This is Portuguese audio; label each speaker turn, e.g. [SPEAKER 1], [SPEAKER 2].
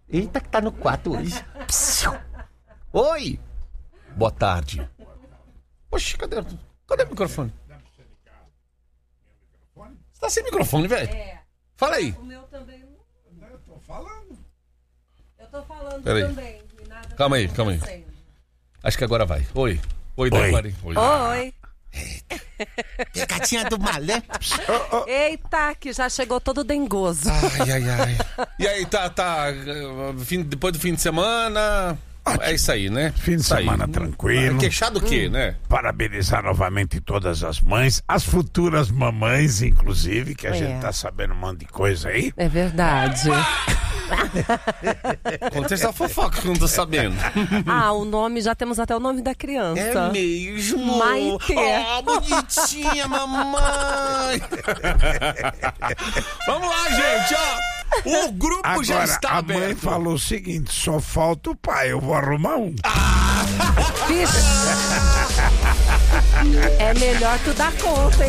[SPEAKER 1] Eita, que tá no quarto hoje. Psiu. Oi! Boa tarde. Oxi, cadê o microfone? Você tá sem microfone, velho? Fala aí.
[SPEAKER 2] O meu também não.
[SPEAKER 3] Eu tô falando.
[SPEAKER 2] Eu tô falando
[SPEAKER 1] Peraí.
[SPEAKER 2] também. E nada
[SPEAKER 1] Calma aí,
[SPEAKER 2] tá
[SPEAKER 1] calma aí.
[SPEAKER 2] acontecendo.
[SPEAKER 1] Acho que agora vai. Oi. Oi, Dani.
[SPEAKER 2] Oi.
[SPEAKER 1] Pegadinha do malé.
[SPEAKER 2] Eita, que já chegou todo dengoso.
[SPEAKER 1] Ai. E aí, depois do fim de semana... É isso aí, né?
[SPEAKER 3] Fim de semana tranquilo.
[SPEAKER 1] Queixado o quê, né?
[SPEAKER 3] Parabenizar novamente todas as mães, as futuras mamães, inclusive, que a gente tá sabendo um monte de coisa aí.
[SPEAKER 2] É verdade.
[SPEAKER 1] Conta essa fofoca que eu não tô sabendo.
[SPEAKER 2] O nome, já temos até o nome da criança.
[SPEAKER 1] É mesmo?
[SPEAKER 2] Maite.
[SPEAKER 1] Bonitinha, mamãe. Vamos lá, gente, ó. O grupo
[SPEAKER 3] Agora,
[SPEAKER 1] já está
[SPEAKER 3] a
[SPEAKER 1] aberto.
[SPEAKER 3] mãe falou o seguinte, só falta o pai, eu vou arrumar um.
[SPEAKER 2] É melhor tu dar conta, hein?